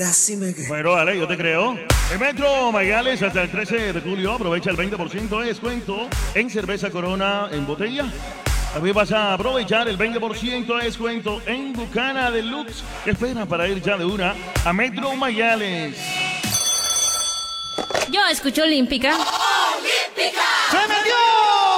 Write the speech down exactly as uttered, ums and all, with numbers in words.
casi me quedé. Bueno, vale, yo te creo. En Metro Mayales hasta el trece de julio aprovecha el veinte por ciento de descuento en cerveza Corona en botella. También vas a aprovechar el veinte por ciento de descuento en Bucana Deluxe. ¿Qué esperas para ir ya de una a Metro Mayales? Yo escucho Olímpica. Olímpica.